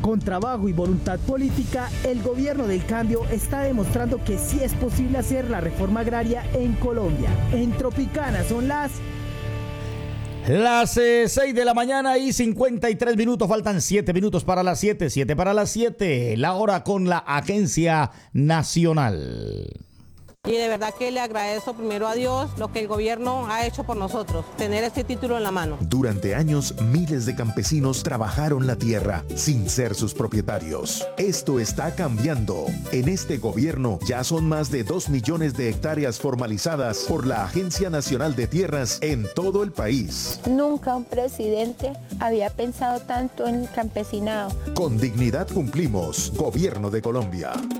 Con trabajo y voluntad política, el gobierno del cambio está demostrando que sí es posible hacer la reforma agraria en Colombia. En Tropicana son las 6 de la mañana y 53 minutos, faltan 7 minutos para las 7, 7 para las 7, la hora con la Agencia Nacional. Y de verdad que le agradezco primero a Dios lo que el gobierno ha hecho por nosotros, tener este título en la mano. Durante años, miles de campesinos trabajaron la tierra sin ser sus propietarios. Esto está cambiando. En este gobierno ya son más de 2 millones de hectáreas formalizadas por la Agencia Nacional de Tierras en todo el país. Nunca un presidente había pensado tanto en el campesinado. Con dignidad cumplimos. Gobierno de Colombia.